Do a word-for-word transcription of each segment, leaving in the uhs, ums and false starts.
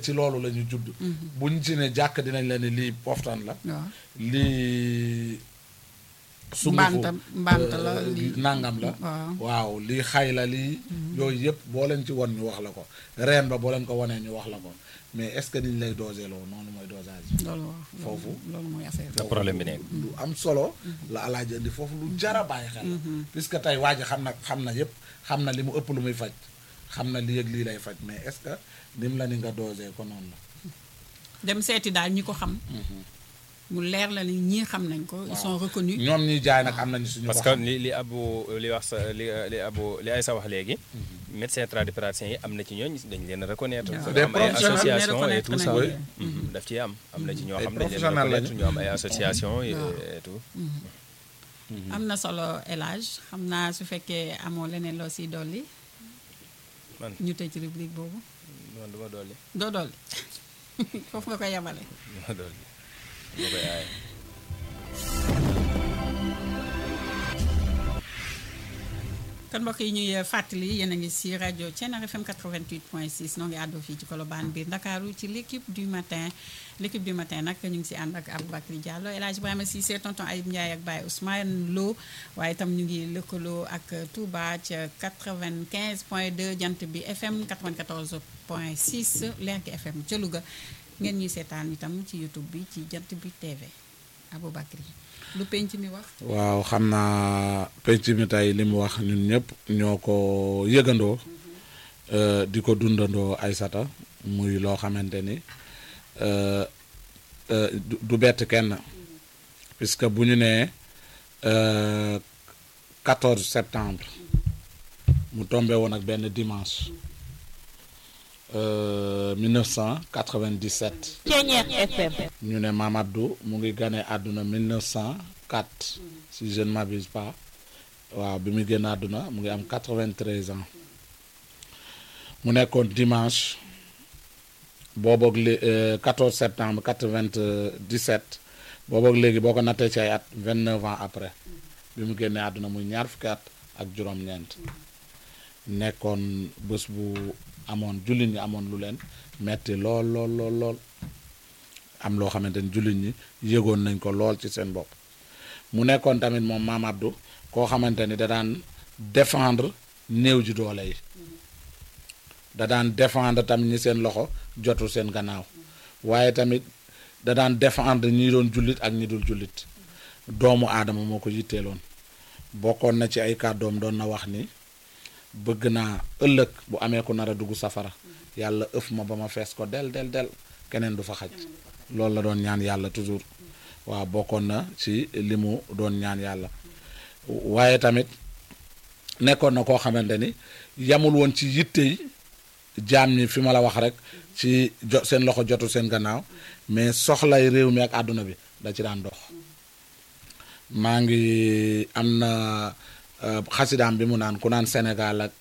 ci loolu la ñu judd buñ ci ne jàkk dinañ la ne lii poftan la lii sungufu mbanta la lii nangam la waaw lii xay la lii yooyu yëpp boo leen ci won ñu wax la ko reen ba boo leen ko wanee ñu wax la ko mais est-ce que niñ lay dosé loo noonu mooy dosage loolu foofu loolu mooy affaire la problème bi nekk lu am solo la alaaji indi foofu lu jara bàyyi xel puisque tey waa ji xam na xam na yëpp xam na li mu ëpp lu muy faj xam na lii ak lii lay faj mais est-ce que nim la ni nga dosé ko noonu la dem seeti daal ñi ko xam mu leer la ni ñii xam nañ ko ils sont reconnus ñoom ñi jaay nag am nañu suñu parce que li li abu li wax sa li li abu li ay sa wax léegi médecin tradipraticien yi am na ci ñooñ dañ leen reconnaître am ay association et tout ça daf ci am am na ci ñoo xam dañ leen reconnaître ñu am ay association et tout am na solo El Hadj xam naa su fekkee amoo leneen loo siy dolli man ñu tëj rubrique boobu man du ma dolli doo dolli foofu nga koy yemale du ma dolli ma koy aaye kon mbokk yi ñuy fàttali yéen a ngi si rajo Thiéniere F M quatre-vingt-huit point six noo ngi àddoo fii ci Colobane biir Ndakaaru ci l'équipe du matin l'équipe du matin nag ñu ngi si ànd ak Aboubacry Diallo El Hadj Ibrahima Cissé tonton Ayib Ndiaye ak Baye Ousmane Lo waaye itam ñu ngi lëkkaloo ak Touba ca quatre-vingt-quinze point deux jant bi F M quatre-vingt-quatorze point six Lergui F M ca Louga ngeen ñuy seetaan itam ci YouTube bi ci jant bi T V Aboubacry lu penc mi wax. waaw xam naa penc mi tey li mu wax ñun ñëpp ñoo ko yëgandoo di ko dundandoo Aysata muy loo xamante ni du bett kenn puisque bu ñu nee quatorze septembre mu tombé woon ak benn dimanche mille neuf cent quatre-vingt-dix-sept ñu ne Mame Abdou mu ngi gane àdduna mille neuf cent quatre si je ne m'abuse pas waaw bi muy génn àdduna mu ngi am quatre-vingt-treize ans mu nekkoon dimanche booboog li quatorze septembre quatre-vingt-dix-sept booboog léegi boo ko nattee ci ay at vingt-neuf ans après bi mu génnee àdduna muy ñaar fukki at ak juróom-ñeent nekkoon bés bu amoon jullit ñi amoon lu leen metti lool lool lool lool am loo xamante ni jullit ñi yëgoon nañ ko lool ci seen bopp mu nekkoon tamit moom Mame Abdou koo xamante ni da daan défendre néew ji doole yi da daan défendre tamit ñi seen loxo jotul seen gannaaw waaye tamit da daan défendre ñi doon jullit ak ñi dul jullit doomu aadama moo ko yitteeloon bokkoon na ci ay kàddoom doon na wax ni bëgg naa ëllëg bu amee ku nar a dugg safara yàlla ëf ma ba ma fees ko del del del keneen du fa xaj loolu la doon ñaan yàlla toujours waaw bokkoon na ci li mu doon ñaan yàlla waaye tamit nekkoon na koo xamante ni yamul woon ci yitte yi jaam ñi fi ma la wax rek ci jo seen loxo jotul seen gannaaw mais soxlay réew mi ak àdduna bi da ci daan dox maa ngi am na xasidaam bi mu naan ku naan Sénégal ak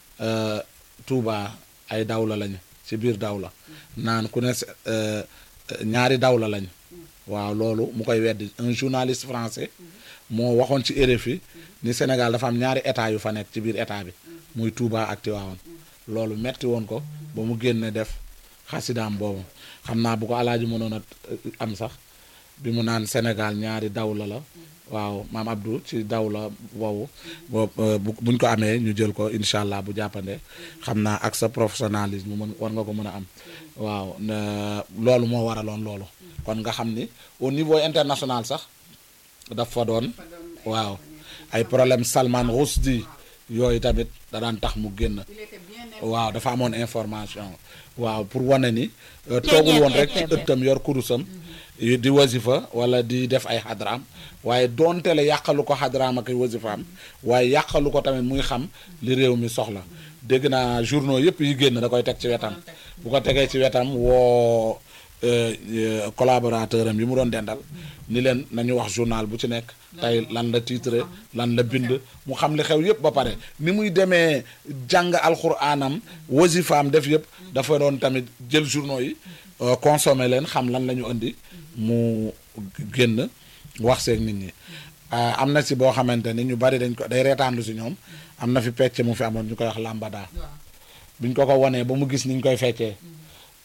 Touba ay dawla lañu ci biir dawla naan ku ne ñaari dawla lañu waaw loolu mu koy weddi un journaliste français moo waxoon ci R F I ni Sénégal dafa am ñaari état yu fa nekk ci biir état bi muy Touba ak Tivaouane loolu metti woon ko ba mu génne def xasidaam boobu xam naa bu ko alaaji mënoon a am sax bi mu naan Sénégal ñaari dawla la waaw Mame Abdou ci dawla boobu boobu buñ ko amee ñu jël ko incha allah bu jàppande xam naa ak sa professionnalisme mën war nga ko mën a am waaw loolu moo waraloon loolu kon nga xam ni au niveau international sax daf fa doon waaw ay problème Salman Rushdie yooyu tamit da daan tax mu génn waaw dafa amoon information waaw pour wane ni toogul woon rek ci ëttam yor kurusam di wasifa wala di def ay xadraam waaye doonte la yàqalu ko xadraam ak ay wasifaam waaye yàqalu ko tamit muy xam li réew mi soxla dégg naa journaux yëpp yi génn da koy teg ci wetam bu ko tegee ci wetam woo collaborateur am yi mu doon dendal ni leen nañu wax journal bu ci nekk tey lan la titre lan la bind mu xam li xew yëpp ba pare ni muy demee jàng alxuraanam wasifaam def yëpp dafa doon tamit jël journaux yi consommer leen xam lan la ñu indi mu génn wax seeg nit ñi am na si boo xamante ni ñu bari dañ ko day reetaanlu si ñoom am na fi pecc mu fi amoon ñu koy wax lambada biñ ko ko wonee ba mu gis niñ koy feccee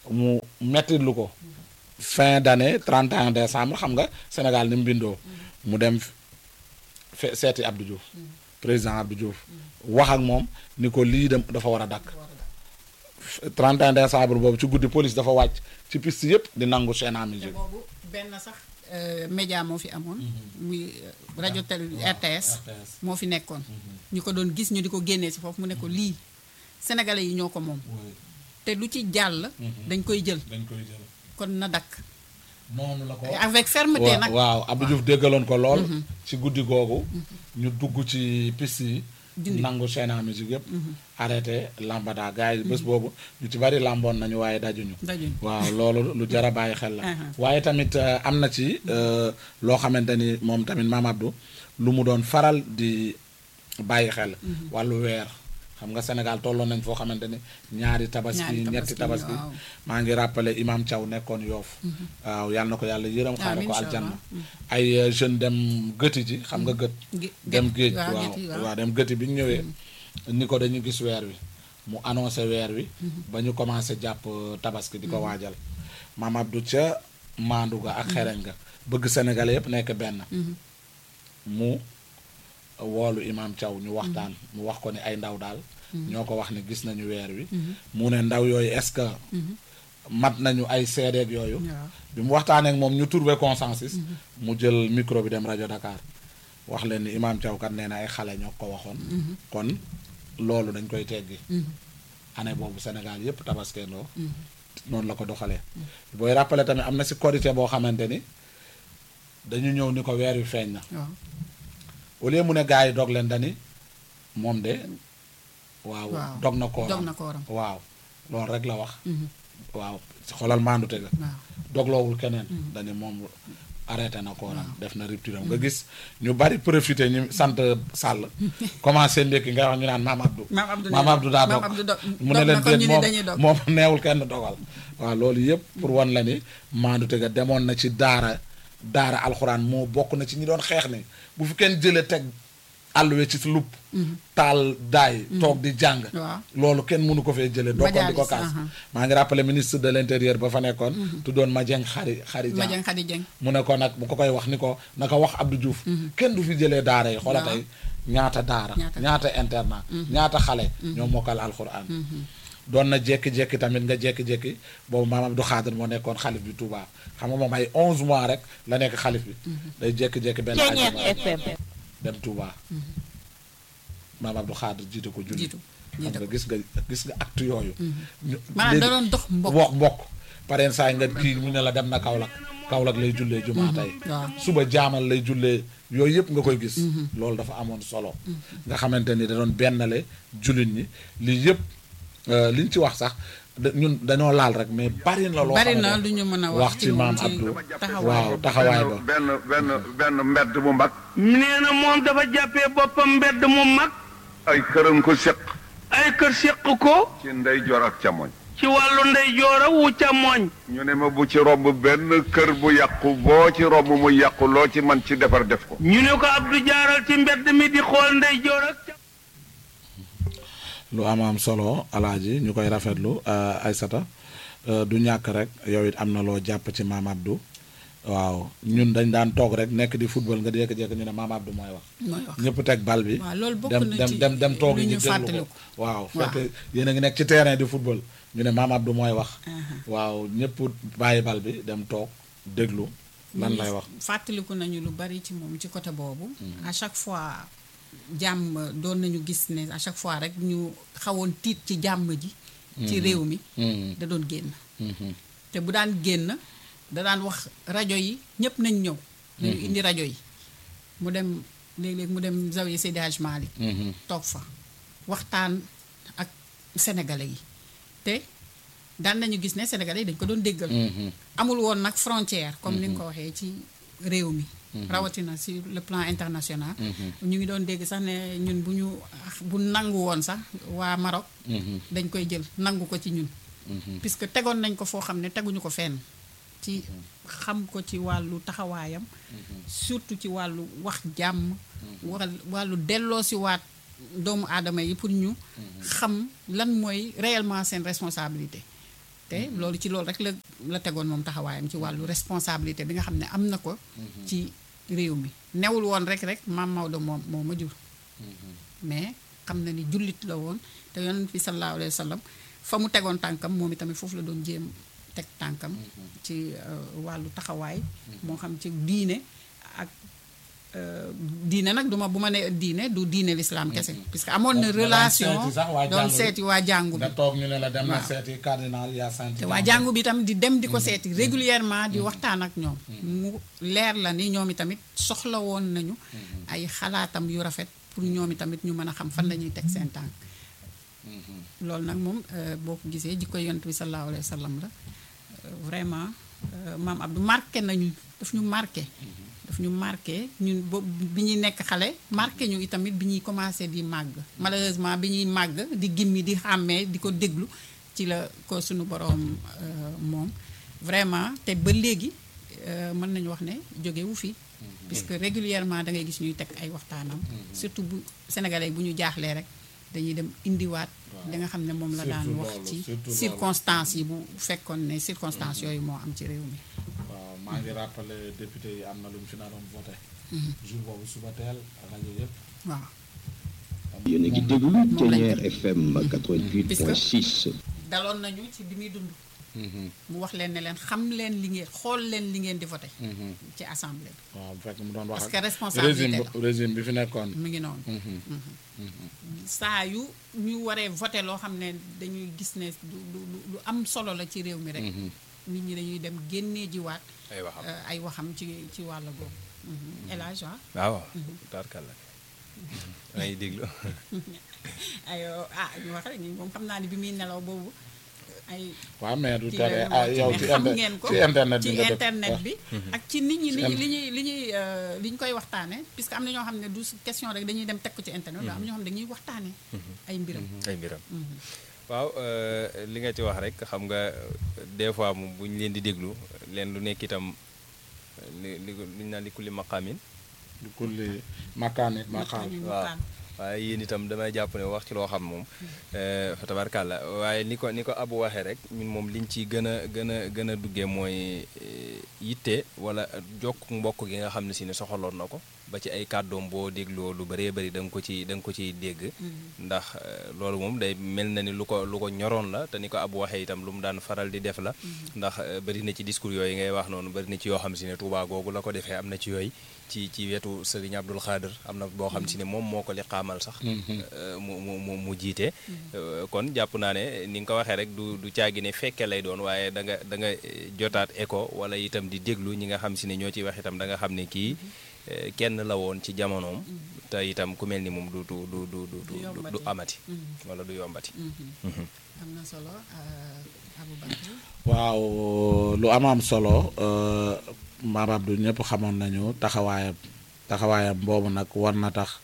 mu metti lu ko fin d'année trente et un décembre xam nga Sénégal ni mu bindoo mu dem fe seeti Abdou Diouf président Abdou Diouf wax ak moom ni ko lii dem dafa war a dakk trente et un décembre boobu ci guddi police dafa wàcc ci piste yëpp di nangu chaîne à musique boobu benn sax média moo fi amoon muy rajo télé R T S moo fi nekkoon ñu ko doon gis ñu di ko génnee si foofu mu ne ko lii sénégalais yi ñoo ko moom te lu ci jàll dañ koy jël dañ koy jël kon na dakk noonu la ko avec fermeté nag waaw Abdou Diouf déggaloon ko lool ci guddi googu ñu dugg ci piste yi nangu chaîne à musique yëpp arrêté lambada gars yi bés boobu ñu ci bari lamboon nañu waaye dajuñu waaw loolu lu jar a bàyyi xel la waaye tamit am na ci loo xamante ni moom tamit Mame Abdou lu mu doon faral di bàyyi xel wàllu weer xam nga Sénégal tolloon nañ foo xamante ni ñaari tabaski ñetti tabaski maa ngi rappelé Imam Thiaw nekkoon Yoof waaw yàlla na ko yàlla yërëm xaare ko aljanna ay jeune dem gëti ji xam nga gët dem géej waaw waaw dem gëti bi ñu ñëwee ni ko dañu gis weer wi mu annoncé weer wi ba ñu commencé jàpp tabaski di ko waajal Mame Abdou ca maandu ga ak xereñ ga bëgg Sénégalais yëpp nekk benn mu woolu Imam Thiaw ñu waxtaan mu wax ko ni ay ndaw daal ñoo ko wax ni gis nañu weer wi mu ne ndaw yooyu est-ce que mat nañu ay seedeeg yooyu bi mu waxtaanee ak moom ñu trouvé consensus mu jël micro bi dem rajo Dakar wax leen ni Imam Thiaw kat nee na ay xale ñoo ko waxoon kon loolu dañ koy teggi année boobu Sénégal yépp tabaskeendoo noonu la ko doxalee booy rappelé tamit am na si korité boo xamante ni dañu ñëw ni ko weer wi feeñ na au lieu mu ne gars yi dog leen dani moom de waaw dog na kooram waaw loolu rek la wax waaw xoolal maandute ga dogloowul keneen dani moom arrêté na kooram def na rupture am nga gis ñu bari profité ñu sant Sall commencé ndékki nga wax ñu naan Mame Abdou Mame Abdou daa dog mu ne leen déet moom moom neewul kenn dogal waaw loolu yëpp pour wan la ni maandute ga demoon na ci daara daara alxuraan moo bokk na ci ñi doon xeex ni bu fi kenn jëlee teg àlluwe ci lupp taal daay toog di jàng loolu kenn mënu ko fee jëlee dokkoon di ko kaas maa ngi rappelé ministre de l'intérieur ba fa nekkoon tuddoon Madieng Khary Khary Dieng mu ne ko nag bu ko koy wax ni ko naka wax Abdou Diouf kenn du fi jëlee daara yi xoola tey ñaata daara ñaata internat ñaata xale ñoo mokkal alxuraan doon na jékki-jékki tamit nga jékki-jékki boobu Mame Abdou Khadre moo nekkoon xalif bi Touba xam nga moom ay onze mois rek la nekk xalif bi day jékki-jékki benn ajuma dem Touba Mame Abdou Khadre jiite ko julli xam nga gis nga gis nga acte yooyu maanaam da doon dox mbokk mbokk mbokk pareen saa nga kii mu ne la dem na Kaolack Kaolack lay jullee jumaa tey suba jaamal lay jullee yooyu yëpp nga koy gis loolu dafa amoon solo nga xamante ni da doon bennale jullit ñi lii yëpp liñ ci wax sax ñun dañoo laal rek mais bari na loo bari na lu ñu mën a wax ci Mame Abdou waaw taxawaay ba benn benn benn mbedd mu mag nee na moom dafa jàppee boppam mbedd mu mag ay këram ko séq ay kër séq ko ci ndeyjoor ak càmmoñ ci wàllu ndeyjoor wu càmmoñ ñu ne ma bu ci romb benn kër bu yàqu boo ci romb mu yàqu loo ci man ci defar def ko ñu ne ko Abdou jaaral ci mbedd mi di xool ndeyjoor ak lu am am solo alaaji ñu koy rafetlu Aysata du ñàkk rek yow it am na loo jàpp ci Mame Abdou waaw ñun dañ daan toog rek nekk di football nga jékki-jékki ñu ne Mame Abdou mooy wax ñëpp teg bal bi dem dem dem dem toog yi ñu déglu ko waaw fekk yéen a ngi nekk ci terrain di football ñu ne Mame Abdou mooy wax waaw ñëpp bàyyi bal bi dem toog déglu lan lay wax fàttaliku nañu lu bari ci moom ci côté boobu à chaque fois jàmm doon nañu gis ne à chaque fois rek ñu xawoon tiit ci jàmm ji ci réew mi da doon génn te bu daan génn da daan wax rajo yi ñëpp nañ ñëw nañu indi rajo yi mu dem léeg-léeg mu dem Zawiya Seydi Hadji Malick toog fa waxtaan ak sénégalais yi te daan nañu gis ne sénégalais yi dañ ko doon déggal amul woon nag frontière comme ni nga ko waxee ci réew mi rawatina sur le plan international ñu ngi doon dégg sax ne ñun bu ñu bu nangu woon sax waa Maroc dañ koy jël nangu ko ci ñun puisque tegoon nañ ko foo xam ne teguñu ko fenn ci xam ko ci wàllu taxawaayam surtout ci wàllu wax jàmm wàllu delloo si waat doomu aadama yi pour ñu xam lan mooy réellement seen responsabilité te loolu ci loolu rek la la tegoon moom taxawaayam ci wàllu responsabilité bi nga xam ne am na ko ci réew mi newul woon rek rek maam Maodo moom moo ma jur mais xam na ni jullit la woon te yonent bi sallallahu alayhi wa sallam fa mu tegoon tànkam moom itamit foofu la doon jéem teg tànkam ci wàllu taxawaay moo xam ci diine ak diine nag duma bu ma ne diine du diine l'islam kese puisque amoon na relation doon seeti waa jàngu bi toog ñu ne la dem na seeti cardinal yaa sant te waa jàngu bi itam di dem di ko seeti régulièrement di waxtaan ak ñoom mu leer la ni ñoom itamit soxla woon nañu ay xalaatam yu rafet pour ñoom itamit ñu mën a xam fan la ñuy teg seen tànk loolu nag moom boo ko gisee jikko yonent bi sallallahu alayhi wa sallam la vraiment maam Abdou marqué nañu daf ñu marqué daf ñu marqué ñun boobu bi ñuy nekk xale marqué ñu itamit bi ñuy commencé di màgg malheureusement bi ñuy màgg di gimmi di xàmmee di ko déglu ci la ko suñu boroom moom vraiment te ba léegi mën nañu wax ne jógewu fi puisque régulièrement da ngay gis ñuy teg ay waxtaanam surtout bu sénégalais bu ñu jaaxlee rek dañuy dem indiwaat li nga xam ne moom la daan wax ci circonstances yi bu fekkoon ne circonstances yooyu moo am ci réew mi waaw maa ngi rappelé député yi am na lu mu fi naroon voté jour boobu suba teel rajo yëpp waaw yéen a ngi déglu Thiéniere F M quatre-vingt-huit point six daloon nañu ci bi muy dund mu wax leen ne leen xam leen li ngeen xool leen li ngeen di voté ci assemblée bi waaw bu fekk mu doon wax parce que responsabilité régime régime bi fi nekkoon mi ngi noonu saa yu ñu waree voté loo xam ne dañuy gis ne du lu am solo la ci réew mi rek nit ñi dañuy dem génnee jiwaat ay waxam ay waxam ci ci wàll boobu élage waaw tarkalla ay déglu ayo ah ñu wax rek ñi moom xam naa ni bi muy nelaw boobu ay waaw mais du tere ah yow ci xam ngeen ko ci internet bi ci nga def internet bi ak ci nit ñi li ñuy li ñuy li ñuy li ñu koy waxtaane puisque am na ñoo xam ne du question rek dañuy dem teg ko ci internet am na ñoo xam ne dañuy waxtaane ay mbiram ay mbiram waaw li nga ci wax rek xam nga des fois mu bu ñu leen di déglu leen lu nekk itam li li ñu naan li kulli maqaamin li kulli makaanin maqaam waaw waaye yéen itam damay jàpp ne wax ci loo xam moom fa tabarkàlla waaye ni ko ni ko Abu waxee rek ñun moom liñ ci gën a gën a gën a duggee mooy yitte wala jokk mbokk gi nga xam ne si ne soxaloon na ko ba ci ay kàddoom boo dégloo lu bëree bëri da nga ko ci da nga ko ciy dégg ndax loolu moom day mel na ni lu ko lu ko ñoroon la te ni ko Abu waxee itam lu mu daan faral di def la ndax bëri na ci discours yooyu ngay wax noonu bëri na ci yoo xam si ne Tuubaa googu la ko defee am na ci yooyu ci ci wetu Serigne Abdul Xaadir am na boo xam si ne moom moo ko li xaamal sax mu mu mu mu jiite kon jàpp naa ne ni nga ko waxee rek du du caagi ne fekke lay doon waaye da nga da nga jotaat écho wala itam di déglu ñi nga xam si ne ñoo ciy wax itam da nga xam ne kii kenn la woon ci jamonoom te itam ku mel ni moom du du du du du du amati wala du yombati am na solo Aboubacry waaw lu am am solo Maam Abdou ñëpp xamoon nañu taxawaayam taxawaayam boobu nag war na tax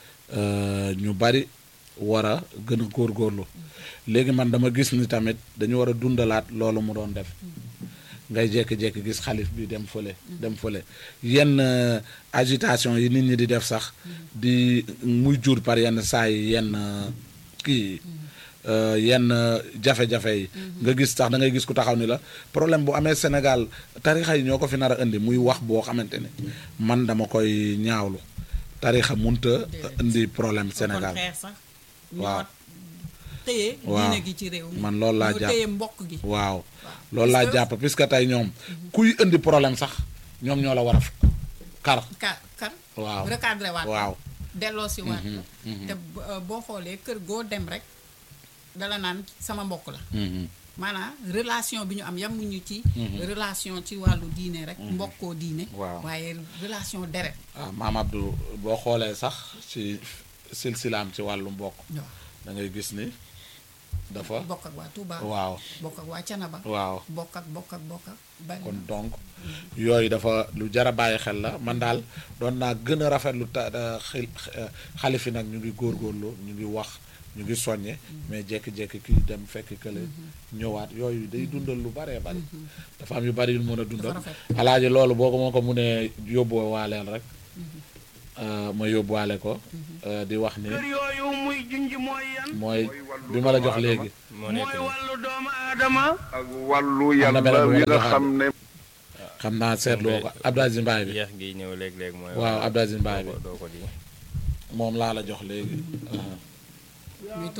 ñu bari war a gën a góorgóorlu léegi man dama gis ni tamit dañu war a dundalaat loolu mu doon def ngay jékki-jékki gis xalif bi dem fële dem fële yenn agitation yi nit ñi di def sax di muy jur par yenn saa yi yenn kii yenn jafe-jafe yi nga gis tax da ngay gis ku taxaw ni la problème bu amee Sénégal tarixa yi ñoo ko fi nar a indi muy wax boo xamante ne man dama koy ñaawlu tarixa munta indi problème Sénégal waaw téye diine gi ci réew mi man loolu laa jàpp téye mbokk gi waaw loolu laa jàpp puisque tey ñoom kuy indi problème sax ñoom ñoo la war a kar kar kar waaw recadré waat waaw delloo si waat te boo xoolee kër goo dem rek dala naan sama mbokk la maanaam relation bi ñu am yamuñu ci relation ci wàllu diine rek mbokkoo diine waaw waaye relation deret waaw Maam Abdou boo xoolee sax ci silsilaam ci wàllu mbokk da ngay gis ni dafa bokk ak waa Touba waaw bokk ak waa Canaba waaw bokk ak bokk ak bokk ak bari kon donc yooyu dafa lu jar a bàyyi xel la man daal doon naa gën a rafetlu ta xalifi nag ñu ngi góorgóorlu ñu ngi wax ñu ngi soññe mais jékki-jékki kii dem fekk kële ñëwaat yooyu day dundal lu baree bari dafa am yu bari yu mën a dundal alaaji loolu boo ko moo ko mu ne yóbbu waaleel rek ma yóbbuwaale ko di wax ni kër yooyu muy junj mooy yan mooy bi ma la jox léegi moo nekk mooy nii. wàllu doomu aadama ak wàllu Am na yàlla beneen bu wi ma la nga joxaat. xam ne xam naa seetloo ko Abdou Aziz Mbaye bi yeex gi ñëw léeg-léeg mooy. waaw Abdou Aziz Mbaye bi doo ko doo ko di. moom laa la jox léegi. muy